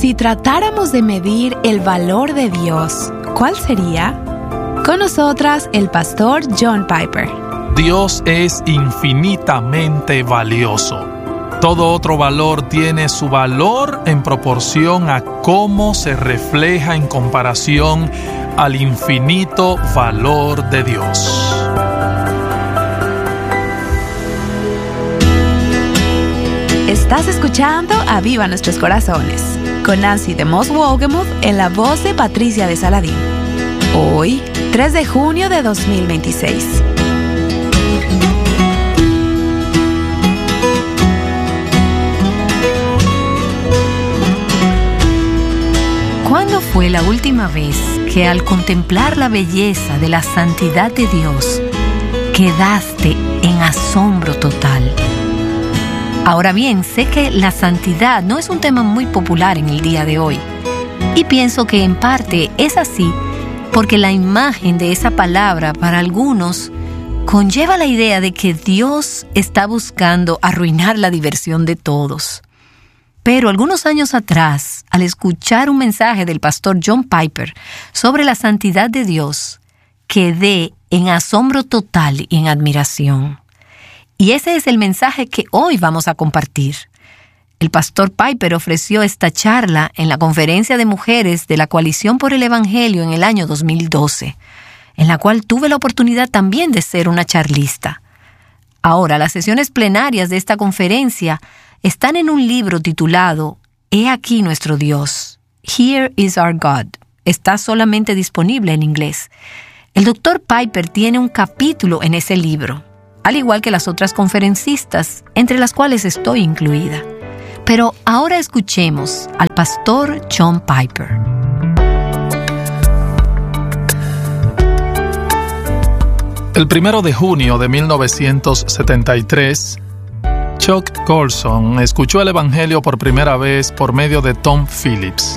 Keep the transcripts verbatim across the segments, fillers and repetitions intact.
si tratáramos de medir el valor de Dios, ¿cuál sería? Con nosotras, el pastor John Piper. Dios es infinitamente valioso. Todo otro valor tiene su valor en proporción a cómo se refleja en comparación al infinito valor de Dios. Estás escuchando Aviva Nuestros Corazones, con Nancy de Moss Wolgemuth en la voz de Patricia de Saladín. Hoy, tres de junio de dos mil veintiséis. ¿Cuándo fue la última vez que al contemplar la belleza de la santidad de Dios, quedaste en asombro total? Ahora bien, sé que la santidad no es un tema muy popular en el día de hoy. Y pienso que en parte es así porque la imagen de esa palabra para algunos conlleva la idea de que Dios está buscando arruinar la diversión de todos. Pero algunos años atrás, al escuchar un mensaje del pastor John Piper sobre la santidad de Dios, quedé en asombro total y en admiración. Y ese es el mensaje que hoy vamos a compartir. El pastor Piper ofreció esta charla en la Conferencia de Mujeres de la Coalición por el Evangelio en el año dos mil doce, en la cual tuve la oportunidad también de ser una charlista. Ahora, las sesiones plenarias de esta conferencia están en un libro titulado He aquí nuestro Dios, Here is our God. Está solamente disponible en inglés. El doctor Piper tiene un capítulo en ese libro, al igual que las otras conferencistas, entre las cuales estoy incluida. Pero ahora escuchemos al pastor John Piper. El primero de junio de mil novecientos setenta y tres, Chuck Colson escuchó el Evangelio por primera vez por medio de Tom Phillips.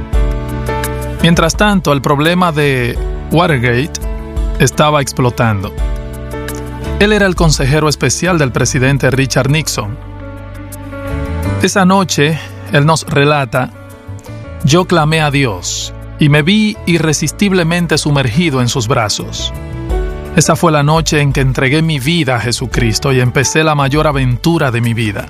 Mientras tanto, el problema de Watergate estaba explotando. Él era el consejero especial del presidente Richard Nixon. Esa noche, él nos relata, yo clamé a Dios y me vi irresistiblemente sumergido en sus brazos. Esa fue la noche en que entregué mi vida a Jesucristo y empecé la mayor aventura de mi vida.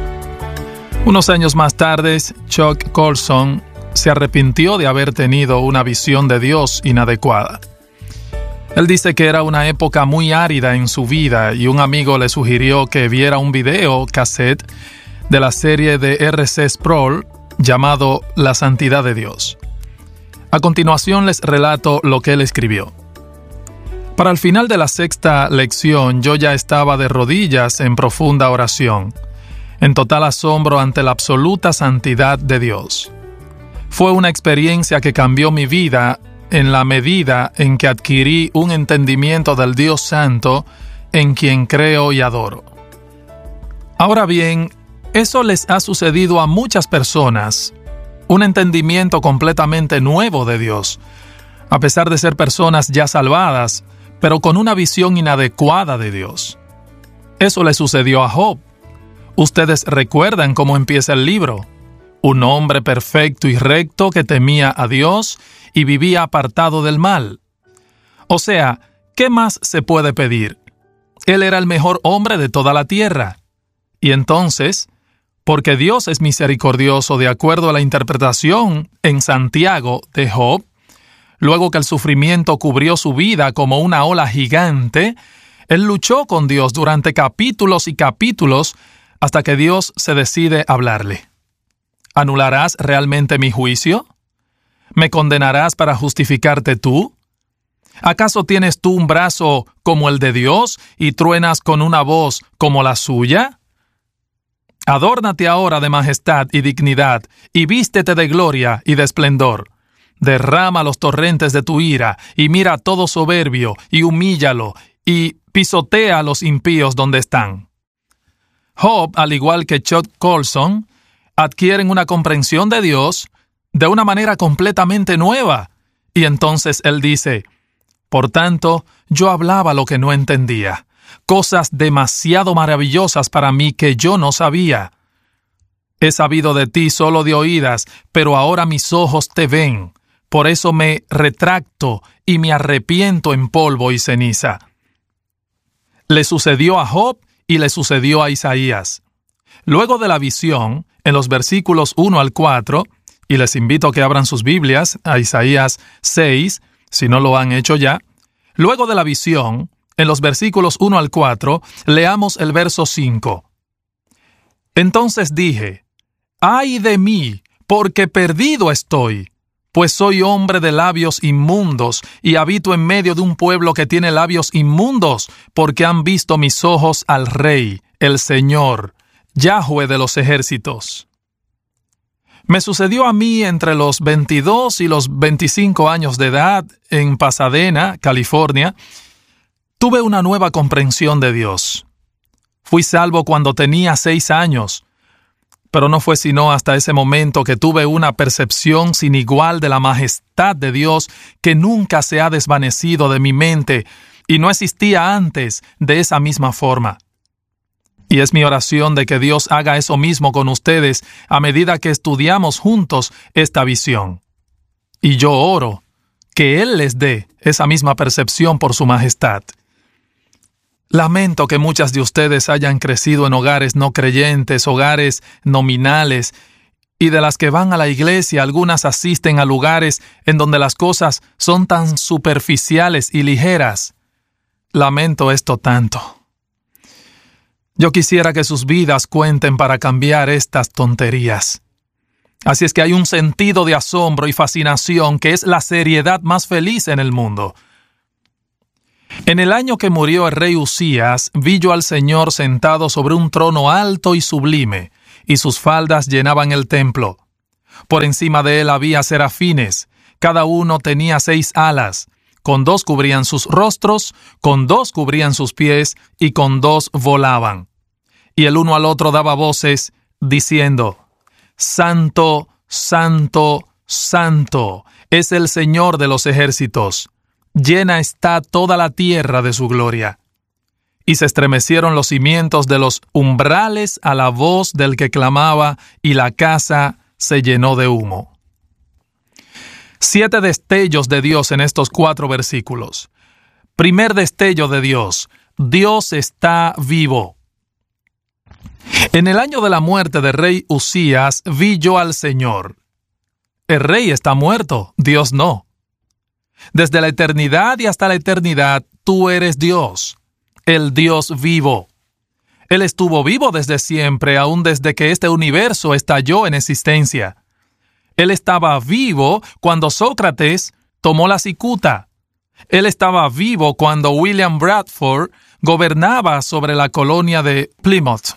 Unos años más tarde, Chuck Colson se arrepintió de haber tenido una visión de Dios inadecuada. Él dice que era una época muy árida en su vida y un amigo le sugirió que viera un video cassette de la serie de R C Sproul llamado La Santidad de Dios. A continuación les relato lo que él escribió. Para el final de la sexta lección yo ya estaba de rodillas en profunda oración, en total asombro ante la absoluta santidad de Dios. Fue una experiencia que cambió mi vida en la medida en que adquirí un entendimiento del Dios Santo en quien creo y adoro. Ahora bien, eso les ha sucedido a muchas personas, un entendimiento completamente nuevo de Dios, a pesar de ser personas ya salvadas, pero con una visión inadecuada de Dios. Eso le sucedió a Job. Ustedes recuerdan cómo empieza el libro. Un hombre perfecto y recto que temía a Dios y vivía apartado del mal. O sea, ¿qué más se puede pedir? Él era el mejor hombre de toda la tierra. Y entonces, porque Dios es misericordioso de acuerdo a la interpretación en Santiago de Job, luego que el sufrimiento cubrió su vida como una ola gigante, él luchó con Dios durante capítulos y capítulos hasta que Dios se decide hablarle. ¿Anularás realmente mi juicio? ¿Me condenarás para justificarte tú? ¿Acaso tienes tú un brazo como el de Dios y truenas con una voz como la suya? Adórnate ahora de majestad y dignidad, y vístete de gloria y de esplendor. Derrama los torrentes de tu ira, y mira a todo soberbio, y humíllalo, y pisotea a los impíos donde están. Job, al igual que Chuck Colson, adquieren una comprensión de Dios de una manera completamente nueva. Y entonces él dice, por tanto, yo hablaba lo que no entendía, cosas demasiado maravillosas para mí que yo no sabía. He sabido de ti solo de oídas, pero ahora mis ojos te ven. Por eso me retracto y me arrepiento en polvo y ceniza. Le sucedió a Job y le sucedió a Isaías. Luego de la visión, en los versículos uno al cuatro, y les invito a que abran sus Biblias a Isaías seis, si no lo han hecho ya. Luego de la visión, en los versículos uno al cuatro, leamos el verso cinco. Entonces dije, ¡ay de mí, porque perdido estoy! Pues soy hombre de labios inmundos, y habito en medio de un pueblo que tiene labios inmundos, porque han visto mis ojos al Rey, el Señor, Yahweh de los ejércitos. Me sucedió a mí entre los veintidós y los veinticinco años de edad en Pasadena, California. Tuve una nueva comprensión de Dios. Fui salvo cuando tenía seis años, pero no fue sino hasta ese momento que tuve una percepción sin igual de la majestad de Dios que nunca se ha desvanecido de mi mente y no existía antes de esa misma forma. Y es mi oración de que Dios haga eso mismo con ustedes a medida que estudiamos juntos esta visión. Y yo oro que Él les dé esa misma percepción por su majestad. Lamento que muchas de ustedes hayan crecido en hogares no creyentes, hogares nominales, y de las que van a la iglesia, algunas asisten a lugares en donde las cosas son tan superficiales y ligeras. Lamento esto tanto. Yo quisiera que sus vidas cuenten para cambiar estas tonterías. Así es que hay un sentido de asombro y fascinación que es la seriedad más feliz en el mundo. En el año que murió el rey Usías, vi yo al Señor sentado sobre un trono alto y sublime, y sus faldas llenaban el templo. Por encima de él había serafines, cada uno tenía seis alas, con dos cubrían sus rostros, con dos cubrían sus pies, y con dos volaban. Y el uno al otro daba voces, diciendo, Santo, Santo, Santo, es el Señor de los ejércitos. Llena está toda la tierra de su gloria. Y se estremecieron los cimientos de los umbrales a la voz del que clamaba, y la casa se llenó de humo. Siete destellos de Dios en estos cuatro versículos. Primer destello de Dios. Dios está vivo. En el año de la muerte del rey Usías, vi yo al Señor. El rey está muerto, Dios no. Desde la eternidad y hasta la eternidad, tú eres Dios, el Dios vivo. Él estuvo vivo desde siempre, aún desde que este universo estalló en existencia. Él estaba vivo cuando Sócrates tomó la cicuta. Él estaba vivo cuando William Bradford gobernaba sobre la colonia de Plymouth.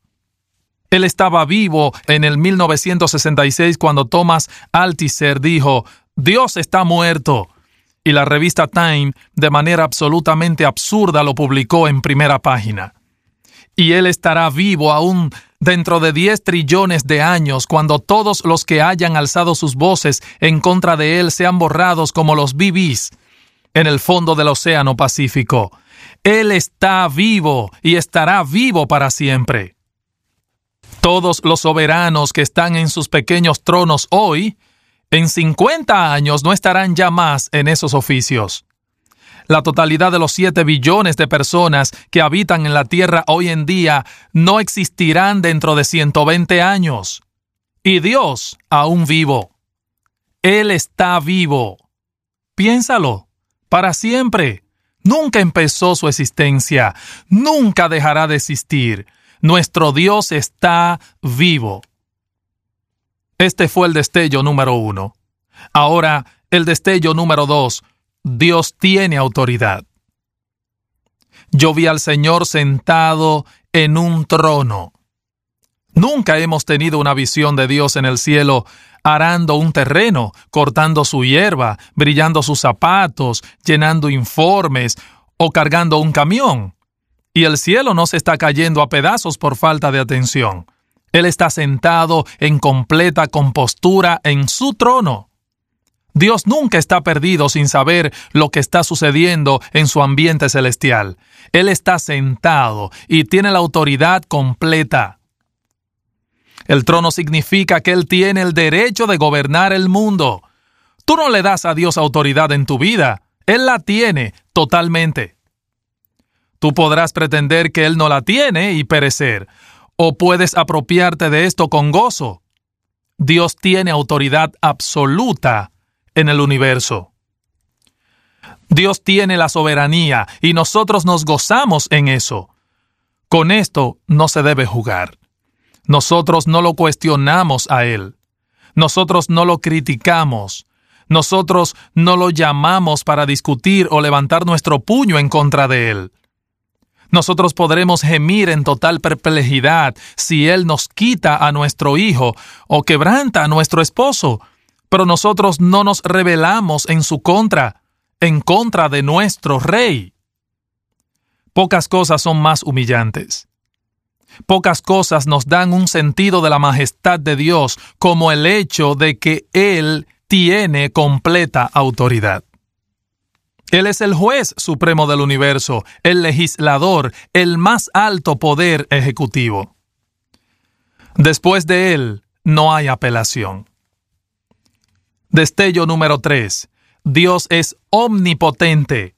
Él estaba vivo en el mil novecientos sesenta y seis cuando Thomas Althusser dijo, Dios está muerto. Y la revista Time, de manera absolutamente absurda, lo publicó en primera página. Y Él estará vivo aún dentro de diez trillones de años, cuando todos los que hayan alzado sus voces en contra de Él sean borrados como los B Bs en el fondo del Océano Pacífico. Él está vivo y estará vivo para siempre. Todos los soberanos que están en sus pequeños tronos hoy, en cincuenta años no estarán ya más en esos oficios. La totalidad de los siete billones de personas que habitan en la tierra hoy en día no existirán dentro de ciento veinte años. Y Dios aún vivo. Él está vivo. Piénsalo, para siempre. Nunca empezó su existencia. Nunca dejará de existir. Nuestro Dios está vivo. Este fue el destello número uno. Ahora, el destello número dos. Dios tiene autoridad. Yo vi al Señor sentado en un trono. Nunca hemos tenido una visión de Dios en el cielo arando un terreno, cortando su hierba, brillando sus zapatos, llenando informes o cargando un camión. Y el cielo no se está cayendo a pedazos por falta de atención. Él está sentado en completa compostura en su trono. Dios nunca está perdido sin saber lo que está sucediendo en su ambiente celestial. Él está sentado y tiene la autoridad completa. El trono significa que Él tiene el derecho de gobernar el mundo. Tú no le das a Dios autoridad en tu vida. Él la tiene totalmente. Tú podrás pretender que Él no la tiene y perecer, o puedes apropiarte de esto con gozo. Dios tiene autoridad absoluta en el universo. Dios tiene la soberanía y nosotros nos gozamos en eso. Con esto no se debe jugar. Nosotros no lo cuestionamos a Él. Nosotros no lo criticamos. Nosotros no lo llamamos para discutir o levantar nuestro puño en contra de Él. Nosotros podremos gemir en total perplejidad si Él nos quita a nuestro hijo o quebranta a nuestro esposo, pero nosotros no nos rebelamos en su contra, en contra de nuestro Rey. Pocas cosas son más humillantes. Pocas cosas nos dan un sentido de la majestad de Dios como el hecho de que Él tiene completa autoridad. Él es el juez supremo del universo, el legislador, el más alto poder ejecutivo. Después de Él, no hay apelación. Destello número tres. Dios es omnipotente.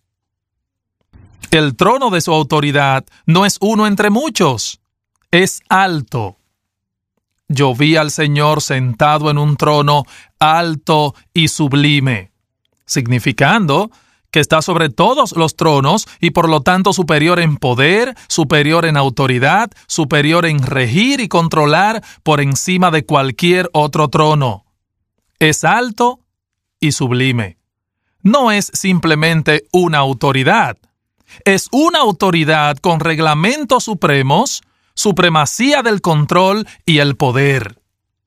El trono de su autoridad no es uno entre muchos, es alto. Yo vi al Señor sentado en un trono alto y sublime, significando que está sobre todos los tronos y por lo tanto superior en poder, superior en autoridad, superior en regir y controlar por encima de cualquier otro trono. Es alto y sublime. No es simplemente una autoridad. Es una autoridad con reglamentos supremos, supremacía del control y el poder.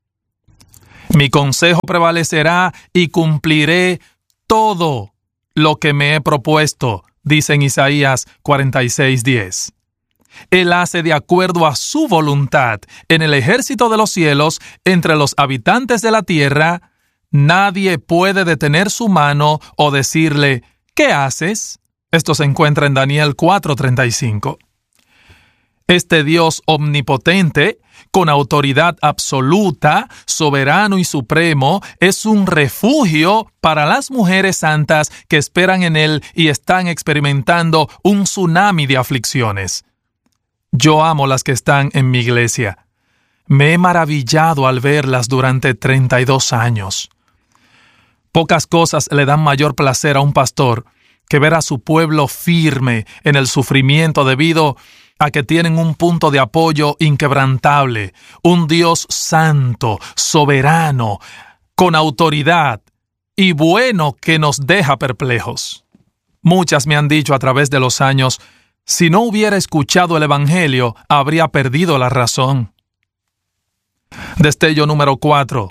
Mi consejo prevalecerá y cumpliré todo lo que me he propuesto, dice en Isaías cuarenta y seis diez. Él hace de acuerdo a su voluntad en el ejército de los cielos, entre los habitantes de la tierra. Nadie puede detener su mano o decirle, ¿qué haces? Esto se encuentra en Daniel cuatro treinta y cinco. Este Dios omnipotente, con autoridad absoluta, soberano y supremo, es un refugio para las mujeres santas que esperan en Él y están experimentando un tsunami de aflicciones. Yo amo las que están en mi iglesia. Me he maravillado al verlas durante treinta y dos años. Pocas cosas le dan mayor placer a un pastor que ver a su pueblo firme en el sufrimiento debido a que tienen un punto de apoyo inquebrantable, un Dios santo, soberano, con autoridad y bueno que nos deja perplejos. Muchas me han dicho a través de los años, si no hubiera escuchado el Evangelio, habría perdido la razón. Destello número cuatro.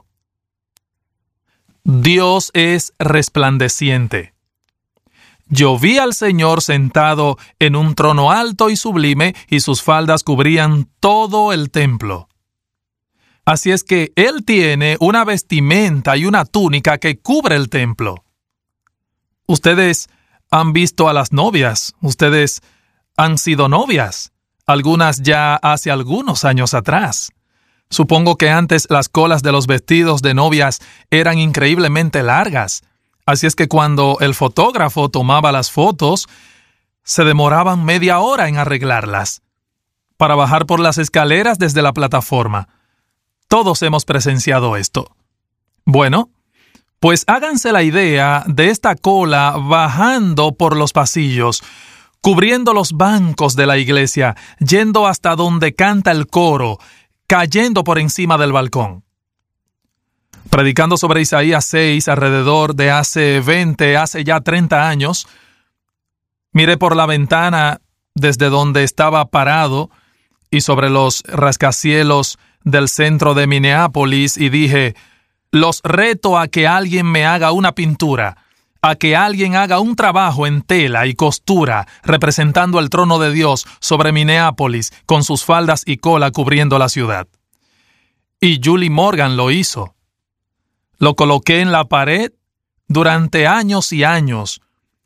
Dios es resplandeciente. Yo vi al Señor sentado en un trono alto y sublime, y sus faldas cubrían todo el templo. Así es que Él tiene una vestimenta y una túnica que cubre el templo. Ustedes han visto a las novias, ustedes han sido novias, algunas ya hace algunos años atrás. Supongo que antes las colas de los vestidos de novias eran increíblemente largas. Así es que cuando el fotógrafo tomaba las fotos, se demoraban media hora en arreglarlas, para bajar por las escaleras desde la plataforma. Todos hemos presenciado esto. Bueno, pues háganse la idea de esta cola bajando por los pasillos, cubriendo los bancos de la iglesia, yendo hasta donde canta el coro, cayendo por encima del balcón. Predicando sobre Isaías seis alrededor de hace veinte, hace ya treinta años, miré por la ventana desde donde estaba parado y sobre los rascacielos del centro de Minneapolis y dije, los reto a que alguien me haga una pintura, a que alguien haga un trabajo en tela y costura representando el trono de Dios sobre Minneapolis con sus faldas y cola cubriendo la ciudad. Y Julie Morgan lo hizo. Lo coloqué en la pared durante años y años,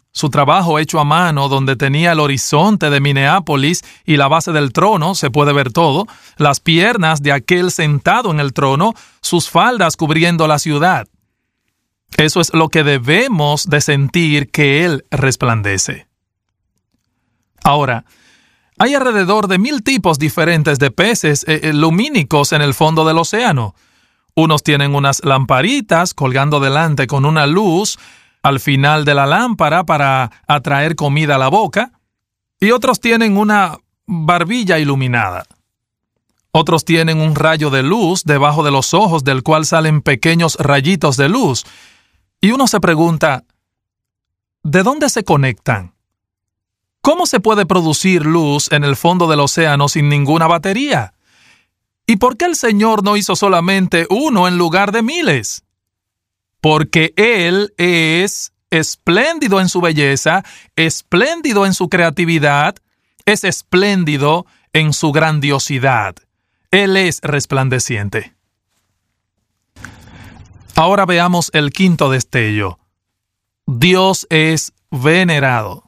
su trabajo hecho a mano, donde tenía el horizonte de Minneapolis y la base del trono, se puede ver todo, las piernas de aquel sentado en el trono, sus faldas cubriendo la ciudad. Eso es lo que debemos de sentir que Él resplandece. Ahora, hay alrededor de mil tipos diferentes de peces eh, lumínicos en el fondo del océano. Unos tienen unas lamparitas colgando delante con una luz al final de la lámpara para atraer comida a la boca, y otros tienen una barbilla iluminada. Otros tienen un rayo de luz debajo de los ojos del cual salen pequeños rayitos de luz. Y uno se pregunta, ¿de dónde se conectan? ¿Cómo se puede producir luz en el fondo del océano sin ninguna batería? ¿Y por qué el Señor no hizo solamente uno en lugar de miles? Porque Él es espléndido en su belleza, espléndido en su creatividad, es espléndido en su grandiosidad. Él es resplandeciente. Ahora veamos el quinto destello. Dios es venerado.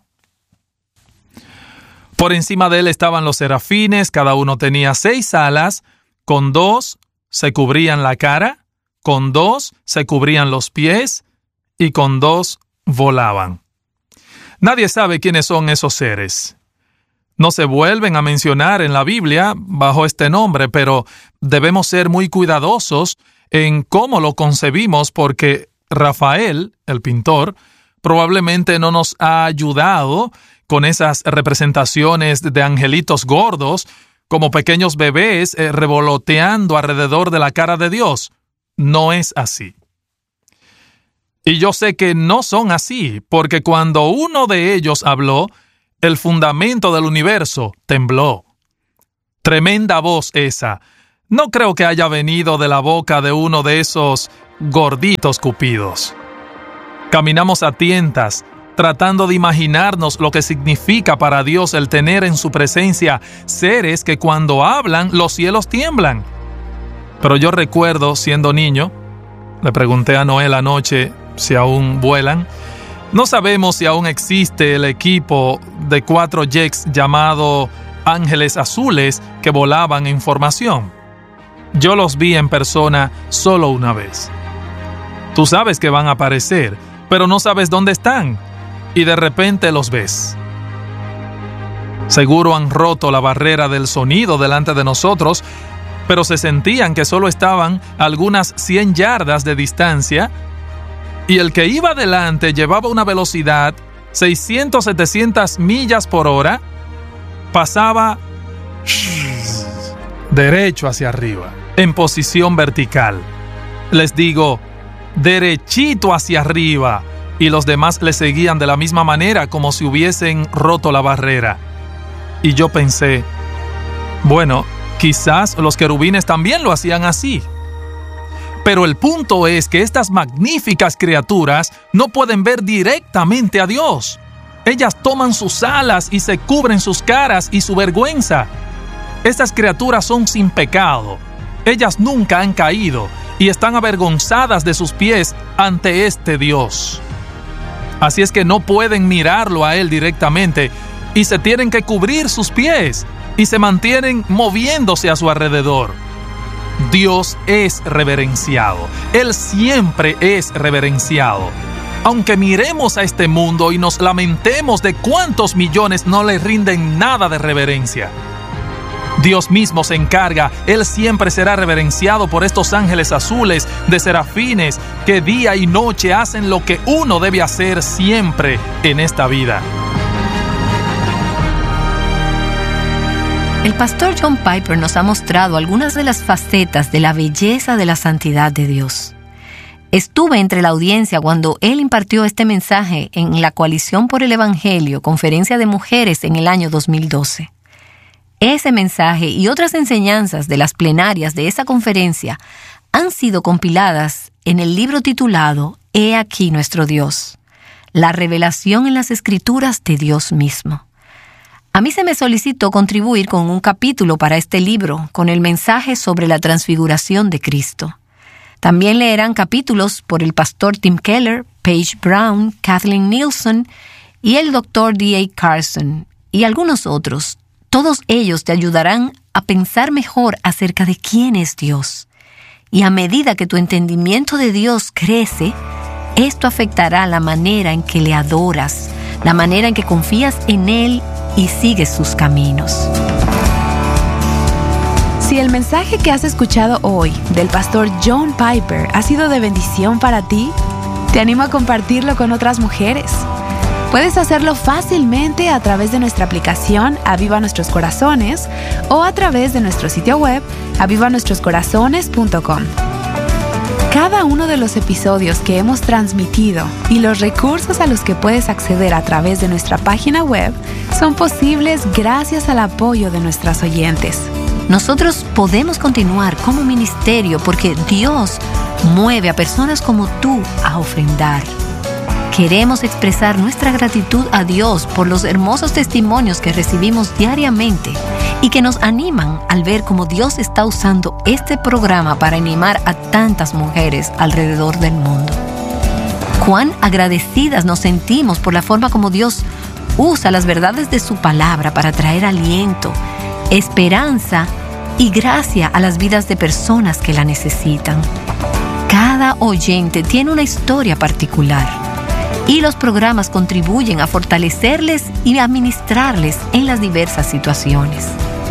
Por encima de él estaban los serafines, cada uno tenía seis alas, con dos se cubrían la cara, con dos se cubrían los pies y con dos volaban. Nadie sabe quiénes son esos seres. No se vuelven a mencionar en la Biblia bajo este nombre, pero debemos ser muy cuidadosos en cómo lo concebimos porque Rafael, el pintor, probablemente no nos ha ayudado con esas representaciones de angelitos gordos como pequeños bebés eh, revoloteando alrededor de la cara de Dios. No es así. Y yo sé que no son así, porque cuando uno de ellos habló, el fundamento del universo tembló. Tremenda voz esa. No creo que haya venido de la boca de uno de esos gorditos cupidos. Caminamos a tientas, tratando de imaginarnos lo que significa para Dios el tener en su presencia seres que cuando hablan los cielos tiemblan. Pero yo recuerdo, siendo niño, le pregunté a Noel anoche si aún vuelan. No sabemos si aún existe el equipo de cuatro jets llamado Ángeles Azules que volaban en formación. Yo los vi en persona solo una vez. Tú sabes que van a aparecer, pero no sabes dónde están, y de repente los ves. Seguro han roto la barrera del sonido delante de nosotros, pero se sentían que solo estaban a algunas cien yardas de distancia, y el que iba adelante llevaba una velocidad seiscientas, setecientas millas por hora, pasaba derecho hacia arriba, en posición vertical. Les digo, derechito hacia arriba, y los demás le seguían de la misma manera, como si hubiesen roto la barrera. Y yo pensé, bueno, quizás los querubines también lo hacían así. Pero el punto es que estas magníficas criaturas no pueden ver directamente a Dios. Ellas toman sus alas y se cubren sus caras y su vergüenza. Estas criaturas son sin pecado. Ellas nunca han caído y están avergonzadas de sus pies ante este Dios. Así es que no pueden mirarlo a Él directamente y se tienen que cubrir sus pies y se mantienen moviéndose a su alrededor. Dios es reverenciado. Él siempre es reverenciado. Aunque miremos a este mundo y nos lamentemos de cuántos millones no le rinden nada de reverencia, Dios mismo se encarga. Él siempre será reverenciado por estos ángeles azules de serafines que día y noche hacen lo que uno debe hacer siempre en esta vida. El pastor John Piper nos ha mostrado algunas de las facetas de la belleza de la santidad de Dios. Estuve entre la audiencia cuando él impartió este mensaje en la Coalición por el Evangelio, Conferencia de Mujeres en el año dos mil doce. Ese mensaje y otras enseñanzas de las plenarias de esa conferencia han sido compiladas en el libro titulado He aquí nuestro Dios, la revelación en las Escrituras de Dios mismo. A mí se me solicitó contribuir con un capítulo para este libro, con el mensaje sobre la transfiguración de Cristo. También leerán capítulos por el pastor Tim Keller, Paige Brown, Kathleen Nielsen y el doctor D A Carson y algunos otros. Todos ellos te ayudarán a pensar mejor acerca de quién es Dios. Y a medida que tu entendimiento de Dios crece, esto afectará la manera en que le adoras, la manera en que confías en Él y sigues sus caminos. Si el mensaje que has escuchado hoy del pastor John Piper ha sido de bendición para ti, te animo a compartirlo con otras mujeres. Puedes hacerlo fácilmente a través de nuestra aplicación Aviva Nuestros Corazones o a través de nuestro sitio web aviva nuestros corazones punto com. Cada uno de los episodios que hemos transmitido y los recursos a los que puedes acceder a través de nuestra página web son posibles gracias al apoyo de nuestras oyentes. Nosotros podemos continuar como ministerio porque Dios mueve a personas como tú a ofrendar. Queremos expresar nuestra gratitud a Dios por los hermosos testimonios que recibimos diariamente y que nos animan al ver cómo Dios está usando este programa para animar a tantas mujeres alrededor del mundo. Cuán agradecidas nos sentimos por la forma como Dios usa las verdades de su palabra para traer aliento, esperanza y gracia a las vidas de personas que la necesitan. Cada oyente tiene una historia particular y los programas contribuyen a fortalecerles y a ministrarles en las diversas situaciones.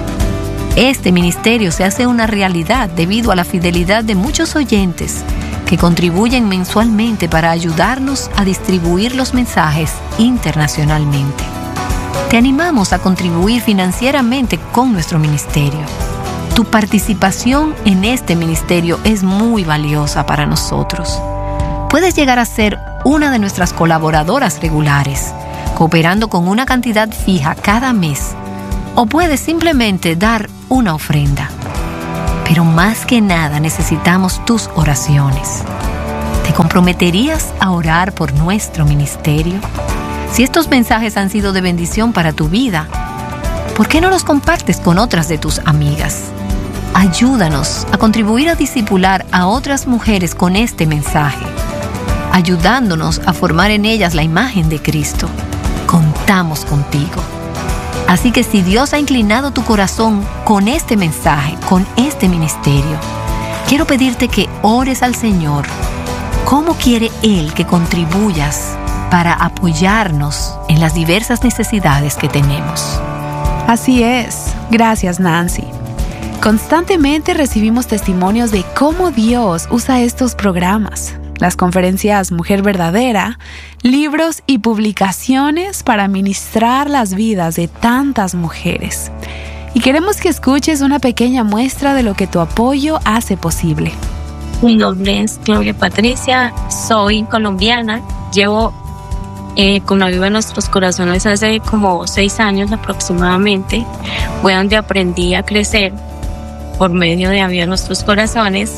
Este ministerio se hace una realidad debido a la fidelidad de muchos oyentes que contribuyen mensualmente para ayudarnos a distribuir los mensajes internacionalmente. Te animamos a contribuir financieramente con nuestro ministerio. Tu participación en este ministerio es muy valiosa para nosotros. Puedes llegar a ser una de nuestras colaboradoras regulares, cooperando con una cantidad fija cada mes, o puedes simplemente dar una ofrenda. Pero más que nada necesitamos tus oraciones. ¿Te comprometerías a orar por nuestro ministerio? Si estos mensajes han sido de bendición para tu vida, ¿por qué no los compartes con otras de tus amigas? Ayúdanos a contribuir a discipular a otras mujeres con este mensaje, ayudándonos a formar en ellas la imagen de Cristo. Contamos contigo. Así que si Dios ha inclinado tu corazón con este mensaje, con este ministerio, quiero pedirte que ores al Señor. ¿Cómo quiere Él que contribuyas para apoyarnos en las diversas necesidades que tenemos? Así es. Gracias, Nancy. Constantemente recibimos testimonios de cómo Dios usa estos programas, las conferencias Mujer Verdadera, libros y publicaciones para ministrar las vidas de tantas mujeres. Y queremos que escuches una pequeña muestra de lo que tu apoyo hace posible. Mi nombre es Claudia Patricia, soy colombiana, llevo eh, con Aviva Nuestros Corazones hace como seis años aproximadamente. Fue donde aprendí a crecer por medio de Aviva Nuestros Corazones.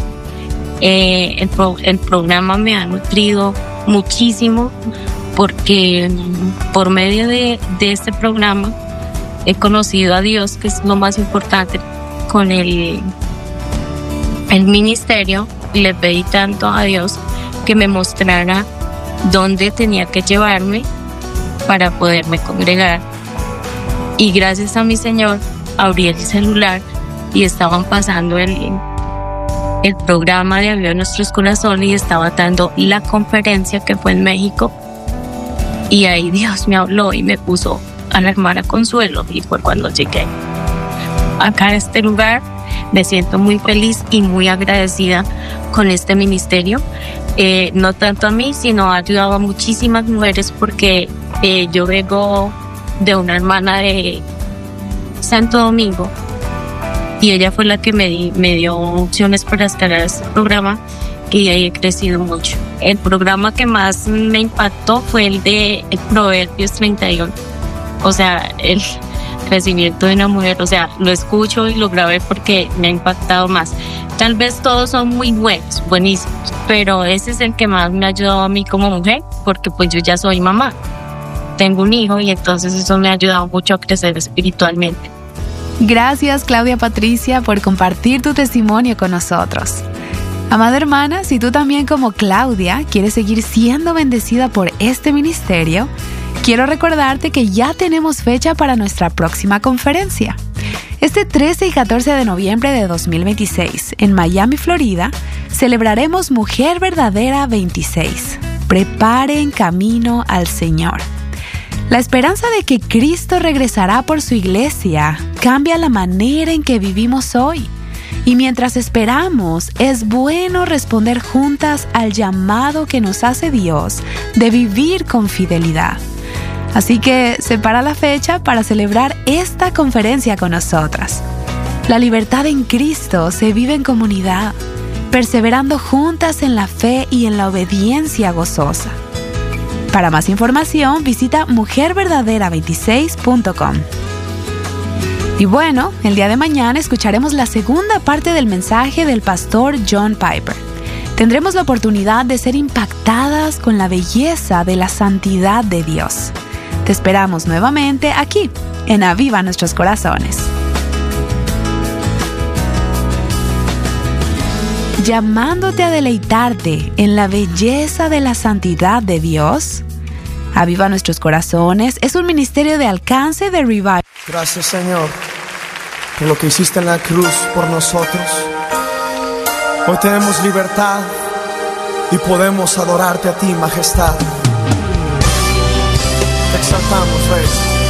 Eh, el, pro, el programa me ha nutrido muchísimo porque por medio de, de este programa he conocido a Dios, que es lo más importante con el, el ministerio, y le pedí tanto a Dios que me mostrara dónde tenía que llevarme para poderme congregar. Y gracias a mi Señor abrí el celular y estaban pasando el el programa de Aviva Nuestros Corazones y estaba dando la conferencia que fue en México, y ahí Dios me habló y me puso a la hermana Consuelo, y fue cuando llegué acá a este lugar. Me siento muy feliz y muy agradecida con este ministerio, eh, no tanto a mí, sino ha ayudado a muchísimas mujeres, porque eh, yo vengo de una hermana de Santo Domingo y ella fue la que me, di, me dio opciones para estar en este programa, y ahí he crecido mucho. El programa que más me impactó fue el de el Proverbios treinta y uno. O sea, el crecimiento de una mujer, o sea, lo escucho y lo grabé porque me ha impactado más. Tal vez todos son muy buenos, buenísimos, pero ese es el que más me ha ayudado a mí como mujer, porque pues yo ya soy mamá, tengo un hijo, y entonces eso me ha ayudado mucho a crecer espiritualmente. Gracias, Claudia Patricia, por compartir tu testimonio con nosotros. Amada hermana, si tú también como Claudia quieres seguir siendo bendecida por este ministerio, Quiero recordarte que ya tenemos fecha para nuestra próxima conferencia. Este trece y catorce de noviembre de dos mil veintiséis, en Miami, Florida, celebraremos Mujer Verdadera veintiséis. Preparen camino al Señor. La esperanza de que Cristo regresará por su iglesia cambia la manera en que vivimos hoy. Y mientras esperamos, es bueno responder juntas al llamado que nos hace Dios de vivir con fidelidad. Así que separa la fecha para celebrar esta conferencia con nosotras. La libertad en Cristo se vive en comunidad, perseverando juntas en la fe y en la obediencia gozosa. Para más información, visita mujer verdadera veintiséis punto com. Y bueno, el día de mañana escucharemos la segunda parte del mensaje del pastor John Piper. Tendremos la oportunidad de ser impactadas con la belleza de la santidad de Dios. Te esperamos nuevamente aquí, en Aviva Nuestros Corazones. Llamándote a deleitarte en la belleza de la santidad de Dios. Aviva Nuestros Corazones es un ministerio de alcance de Revival. Gracias, Señor, por lo que hiciste en la cruz por nosotros. Hoy tenemos libertad y podemos adorarte a ti, majestad. Te exaltamos, Rey.